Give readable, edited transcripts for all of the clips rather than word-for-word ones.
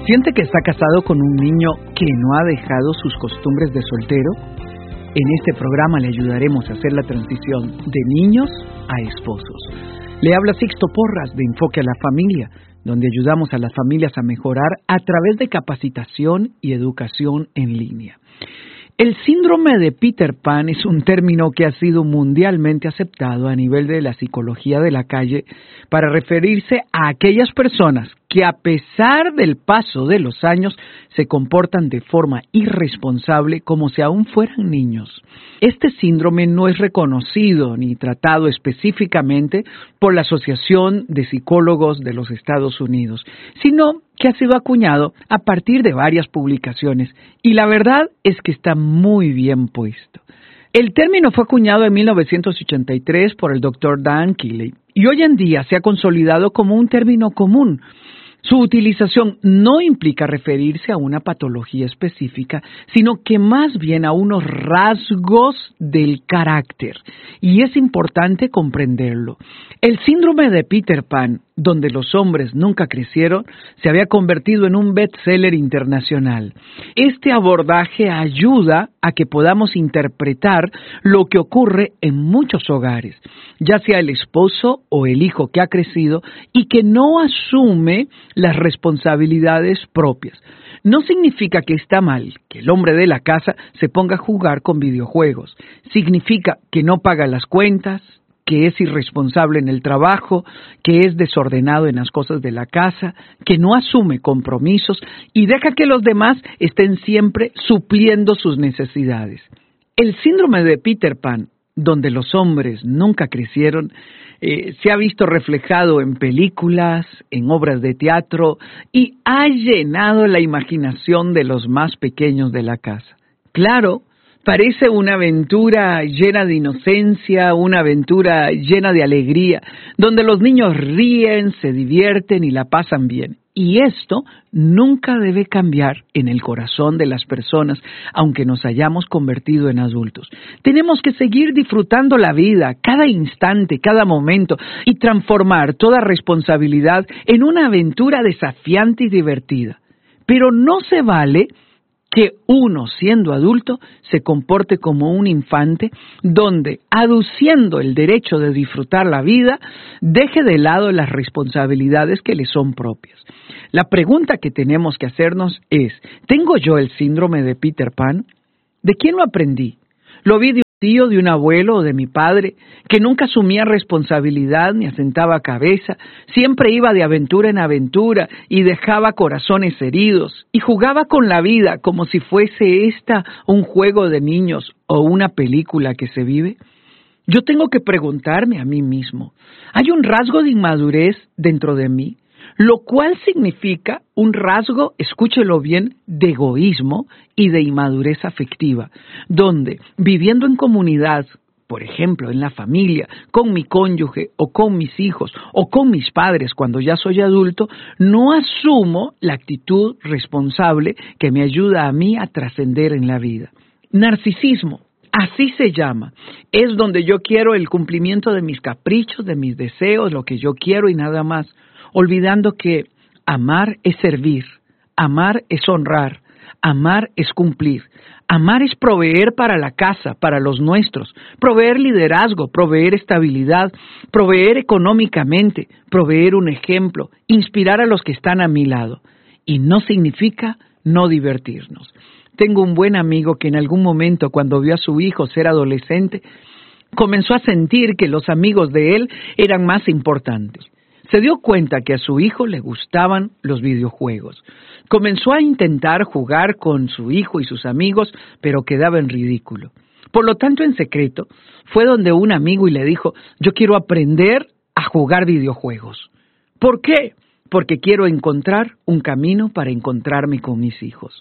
¿Siente que está casado con un niño que no ha dejado sus costumbres de soltero? En este programa le ayudaremos a hacer la transición de niños a esposos. Le habla Sixto Porras de Enfoque a la Familia, donde ayudamos a las familias a mejorar a través de capacitación y educación en línea. El síndrome de Peter Pan es un término que ha sido mundialmente aceptado a nivel de la psicología de la calle para referirse a aquellas personas que a pesar del paso de los años se comportan de forma irresponsable como si aún fueran niños. Este síndrome no es reconocido ni tratado específicamente por la Asociación de Psicólogos de los Estados Unidos, sino que ha sido acuñado a partir de varias publicaciones, y la verdad es que está muy bien puesto. El término fue acuñado en 1983 por el Dr. Dan Keeley, y hoy en día se ha consolidado como un término común. Su utilización no implica referirse a una patología específica, sino que más bien a unos rasgos del carácter, y es importante comprenderlo. El síndrome de Peter Pan, donde los hombres nunca crecieron, se había convertido en un bestseller internacional. Este abordaje ayuda a que podamos interpretar lo que ocurre en muchos hogares, ya sea el esposo o el hijo que ha crecido y que no asume las responsabilidades propias. No significa que está mal que el hombre de la casa se ponga a jugar con videojuegos. Significa que no paga las cuentas, que es irresponsable en el trabajo, que es desordenado en las cosas de la casa, que no asume compromisos y deja que los demás estén siempre supliendo sus necesidades. El síndrome de Peter Pan, donde los hombres nunca crecieron, se ha visto reflejado en películas, en obras de teatro y ha llenado la imaginación de los más pequeños de la casa. Claro, parece una aventura llena de inocencia, una aventura llena de alegría, donde los niños ríen, se divierten y la pasan bien. Y esto nunca debe cambiar en el corazón de las personas, aunque nos hayamos convertido en adultos. Tenemos que seguir disfrutando la vida, cada instante, cada momento, y transformar toda responsabilidad en una aventura desafiante y divertida. Pero no se vale que uno, siendo adulto, se comporte como un infante, donde, aduciendo el derecho de disfrutar la vida, deje de lado las responsabilidades que le son propias. La pregunta que tenemos que hacernos es, ¿tengo yo el síndrome de Peter Pan? ¿De quién lo aprendí? ¿Lo vi de un tío, de un abuelo o de mi padre, que nunca asumía responsabilidad ni asentaba cabeza, siempre iba de aventura en aventura y dejaba corazones heridos, y jugaba con la vida como si fuese esta un juego de niños o una película que se vive? Yo tengo que preguntarme a mí mismo, ¿hay un rasgo de inmadurez dentro de mí? Lo cual significa un rasgo, escúchelo bien, de egoísmo y de inmadurez afectiva, donde viviendo en comunidad, por ejemplo, en la familia, con mi cónyuge o con mis hijos o con mis padres cuando ya soy adulto, no asumo la actitud responsable que me ayuda a mí a trascender en la vida. Narcisismo. Así se llama. Es donde yo quiero el cumplimiento de mis caprichos, de mis deseos, lo que yo quiero y nada más, olvidando que amar es servir, amar es honrar, amar es cumplir, amar es proveer para la casa, para los nuestros, proveer liderazgo, proveer estabilidad, proveer económicamente, proveer un ejemplo, inspirar a los que están a mi lado. Y no significa no divertirnos. Tengo un buen amigo que en algún momento, cuando vio a su hijo ser adolescente, comenzó a sentir que los amigos de él eran más importantes. Se dio cuenta que a su hijo le gustaban los videojuegos. Comenzó a intentar jugar con su hijo y sus amigos, pero quedaba en ridículo. Por lo tanto, en secreto, fue donde un amigo y le dijo, yo quiero aprender a jugar videojuegos. ¿Por qué? Porque quiero encontrar un camino para encontrarme con mis hijos.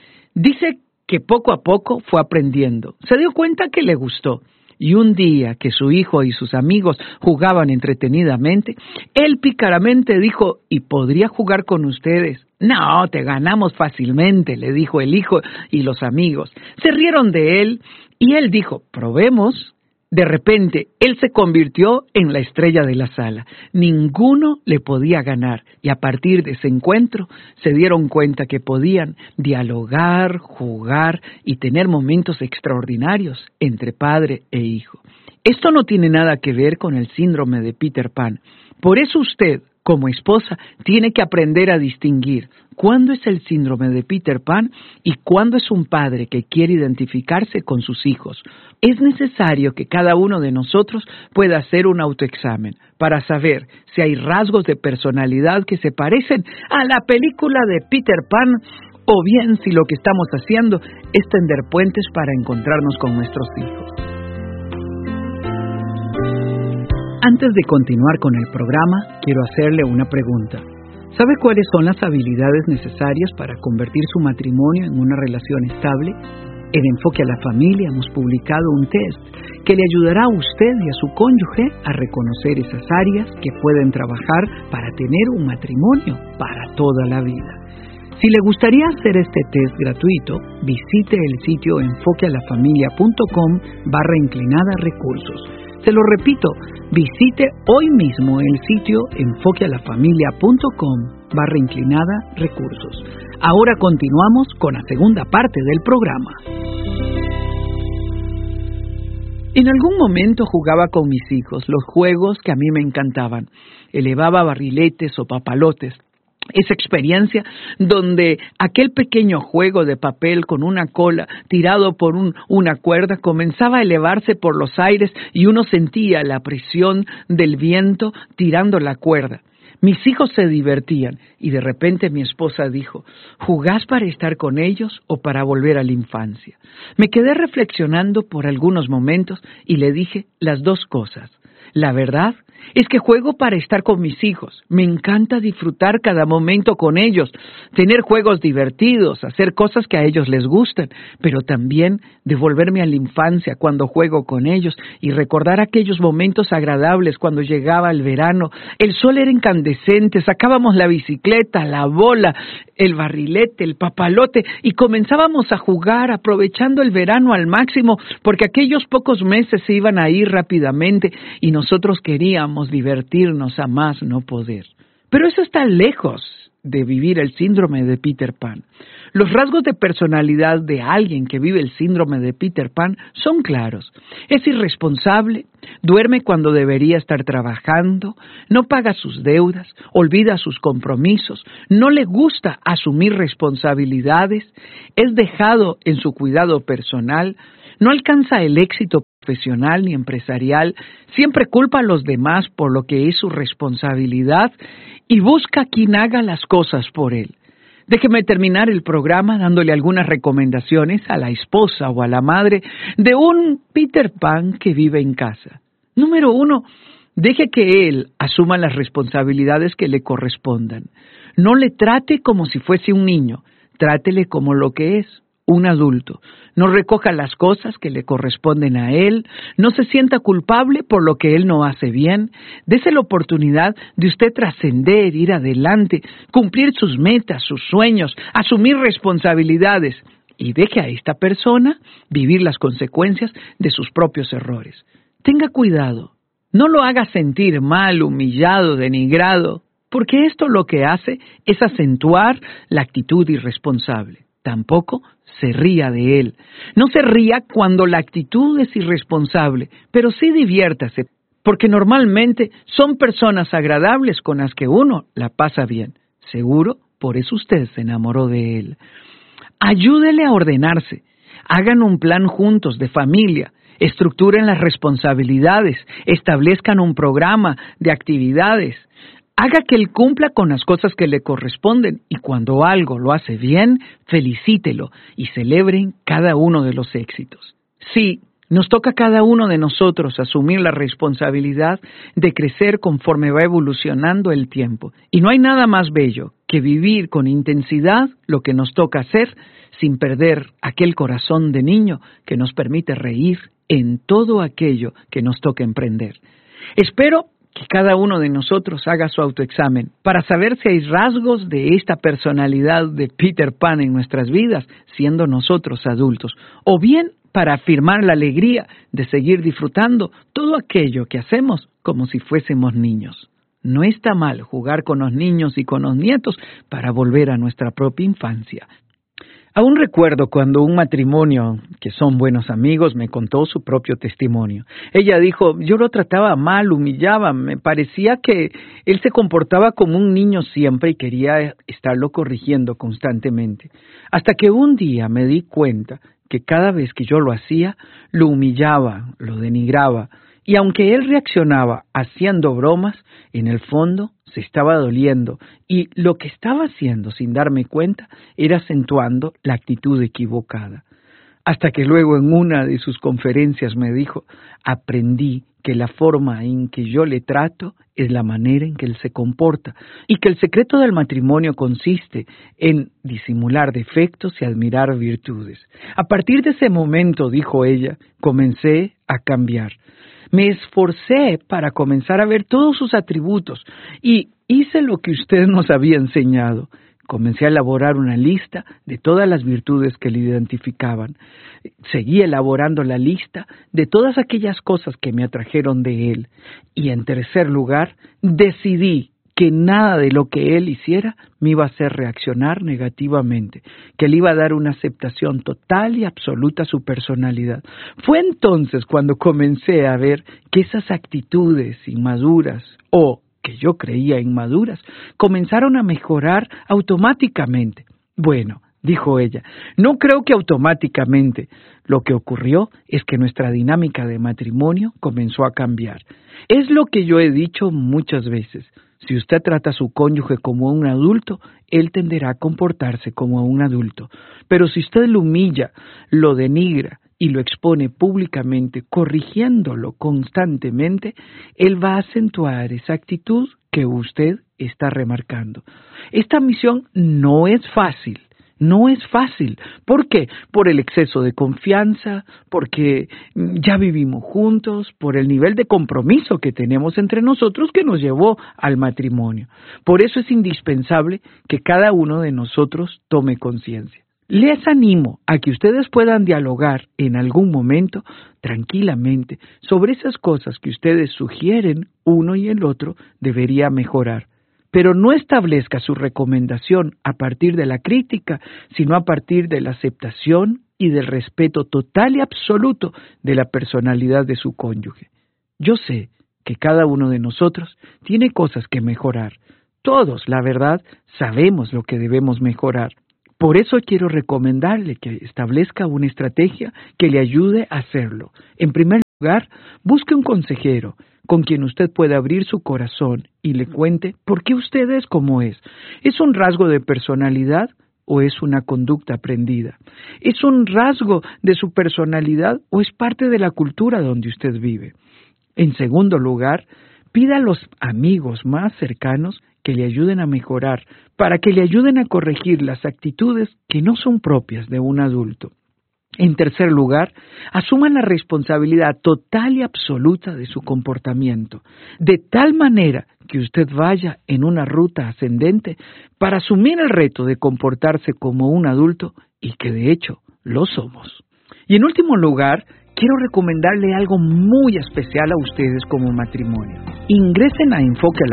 Dice que poco a poco fue aprendiendo. Se dio cuenta que le gustó. Y un día que su hijo y sus amigos jugaban entretenidamente, él pícaramente dijo, ¿y podría jugar con ustedes? No, te ganamos fácilmente, le dijo el hijo y los amigos. Se rieron de él y él dijo, probemos. De repente, él se convirtió en la estrella de la sala. Ninguno le podía ganar y a partir de ese encuentro se dieron cuenta que podían dialogar, jugar y tener momentos extraordinarios entre padre e hijo. Esto no tiene nada que ver con el síndrome de Peter Pan. Por eso usted, como esposa, tiene que aprender a distinguir cuándo es el síndrome de Peter Pan y cuándo es un padre que quiere identificarse con sus hijos. Es necesario que cada uno de nosotros pueda hacer un autoexamen para saber si hay rasgos de personalidad que se parecen a la película de Peter Pan o bien si lo que estamos haciendo es tender puentes para encontrarnos con nuestros hijos. Antes de continuar con el programa, quiero hacerle una pregunta. ¿Sabe cuáles son las habilidades necesarias para convertir su matrimonio en una relación estable? En Enfoque a la Familia hemos publicado un test que le ayudará a usted y a su cónyuge a reconocer esas áreas que pueden trabajar para tener un matrimonio para toda la vida. Si le gustaría hacer este test gratuito, visite el sitio enfoquealafamilia.com/recursos. Se lo repito, visite hoy mismo el sitio enfoquealafamilia.com/recursos. Ahora continuamos con la segunda parte del programa. En algún momento jugaba con mis hijos los juegos que a mí me encantaban. Elevaba barriletes o papalotes. Esa experiencia donde aquel pequeño juego de papel con una cola tirado por una cuerda comenzaba a elevarse por los aires y uno sentía la presión del viento tirando la cuerda. Mis hijos se divertían y de repente mi esposa dijo, ¿jugás para estar con ellos o para volver a la infancia? Me quedé reflexionando por algunos momentos y le dije las dos cosas. La verdad es que juego para estar con mis hijos. Me encanta disfrutar cada momento con ellos, tener juegos divertidos, hacer cosas que a ellos les gustan, pero también devolverme a la infancia cuando juego con ellos y recordar aquellos momentos agradables cuando llegaba el verano. El sol era incandescente, sacábamos la bicicleta, la bola, el barrilete, el papalote y comenzábamos a jugar aprovechando el verano al máximo porque aquellos pocos meses se iban a ir rápidamente y nosotros queríamos divertirnos a más no poder. Pero eso está lejos de vivir el síndrome de Peter Pan. Los rasgos de personalidad de alguien que vive el síndrome de Peter Pan son claros. Es irresponsable, duerme cuando debería estar trabajando, no paga sus deudas, olvida sus compromisos, no le gusta asumir responsabilidades, es dejado en su cuidado personal, no alcanza el éxito profesional ni empresarial, siempre culpa a los demás por lo que es su responsabilidad y busca a quien haga las cosas por él. Déjeme terminar el programa dándole algunas recomendaciones a la esposa o a la madre de un Peter Pan que vive en casa. Número 1, deje que él asuma las responsabilidades que le correspondan. No le trate como si fuese un niño, trátele como lo que es. Un adulto. No recoja las cosas que le corresponden a él, no se sienta culpable por lo que él no hace bien, dese la oportunidad de usted trascender, ir adelante, cumplir sus metas, sus sueños, asumir responsabilidades y deje a esta persona vivir las consecuencias de sus propios errores. Tenga cuidado, no lo haga sentir mal, humillado, denigrado, porque esto lo que hace es acentuar la actitud irresponsable. Tampoco se ría de él. No se ría cuando la actitud es irresponsable, pero sí diviértase, porque normalmente son personas agradables con las que uno la pasa bien. Seguro, por eso usted se enamoró de él. Ayúdele a ordenarse. Hagan un plan juntos de familia. Estructuren las responsabilidades. Establezcan un programa de actividades. Haga que él cumpla con las cosas que le corresponden y cuando algo lo hace bien, felicítelo y celebren cada uno de los éxitos. Sí, nos toca a cada uno de nosotros asumir la responsabilidad de crecer conforme va evolucionando el tiempo. Y no hay nada más bello que vivir con intensidad lo que nos toca hacer sin perder aquel corazón de niño que nos permite reír en todo aquello que nos toca emprender. Espero que cada uno de nosotros haga su autoexamen para saber si hay rasgos de esta personalidad de Peter Pan en nuestras vidas, siendo nosotros adultos, o bien para afirmar la alegría de seguir disfrutando todo aquello que hacemos como si fuésemos niños. No está mal jugar con los niños y con los nietos para volver a nuestra propia infancia. Aún recuerdo cuando un matrimonio, que son buenos amigos, me contó su propio testimonio. Ella dijo, yo lo trataba mal, humillaba, me parecía que él se comportaba como un niño siempre y quería estarlo corrigiendo constantemente. Hasta que un día me di cuenta que cada vez que yo lo hacía, lo humillaba, lo denigraba. Y aunque él reaccionaba haciendo bromas, en el fondo se estaba doliendo y lo que estaba haciendo sin darme cuenta era acentuando la actitud equivocada. Hasta que luego en una de sus conferencias me dijo, aprendí que la forma en que yo le trato es la manera en que él se comporta y que el secreto del matrimonio consiste en disimular defectos y admirar virtudes. A partir de ese momento, dijo ella, comencé a cambiar. Me esforcé para comenzar a ver todos sus atributos y hice lo que usted nos había enseñado. Comencé a elaborar una lista de todas las virtudes que le identificaban. Seguí elaborando la lista de todas aquellas cosas que me atrajeron de él. Y en tercer lugar, decidí que nada de lo que él hiciera me iba a hacer reaccionar negativamente, que le iba a dar una aceptación total y absoluta a su personalidad. Fue entonces cuando comencé a ver que esas actitudes inmaduras o que yo creía inmaduras comenzaron a mejorar automáticamente. Bueno, dijo ella, no creo que automáticamente. Lo que ocurrió es que nuestra dinámica de matrimonio comenzó a cambiar. Es lo que yo he dicho muchas veces. Si usted trata a su cónyuge como un adulto, él tenderá a comportarse como un adulto. Pero si usted lo humilla, lo denigra y lo expone públicamente, corrigiéndolo constantemente, él va a acentuar esa actitud que usted está remarcando. Esta misión no es fácil. No es fácil. ¿Por qué? Por el exceso de confianza, porque ya vivimos juntos, por el nivel de compromiso que tenemos entre nosotros que nos llevó al matrimonio. Por eso es indispensable que cada uno de nosotros tome conciencia. Les animo a que ustedes puedan dialogar en algún momento tranquilamente sobre esas cosas que ustedes sugieren uno y el otro debería mejorar. Pero no establezca su recomendación a partir de la crítica, sino a partir de la aceptación y del respeto total y absoluto de la personalidad de su cónyuge. Yo sé que cada uno de nosotros tiene cosas que mejorar. Todos, la verdad, sabemos lo que debemos mejorar. Por eso quiero recomendarle que establezca una estrategia que le ayude a hacerlo. En primer lugar, busque un consejero con quien usted pueda abrir su corazón y le cuente por qué usted es como es. ¿Es un rasgo de personalidad o es una conducta aprendida? ¿Es un rasgo de su personalidad o es parte de la cultura donde usted vive? En segundo lugar, pida a los amigos más cercanos que le ayuden a mejorar, para que le ayuden a corregir las actitudes que no son propias de un adulto. En tercer lugar, asuman la responsabilidad total y absoluta de su comportamiento, de tal manera que usted vaya en una ruta ascendente para asumir el reto de comportarse como un adulto y que de hecho lo somos. Y en último lugar, quiero recomendarle algo muy especial a ustedes como matrimonio. Ingresen a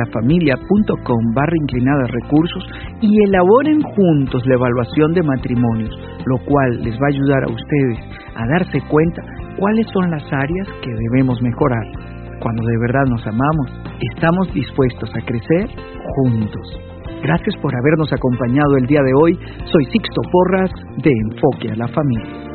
enfoquealafamilia.com/recursos y elaboren juntos la evaluación de matrimonios, lo cual les va a ayudar a ustedes a darse cuenta cuáles son las áreas que debemos mejorar. Cuando de verdad nos amamos, estamos dispuestos a crecer juntos. Gracias por habernos acompañado el día de hoy. Soy Sixto Porras de Enfoque a la Familia.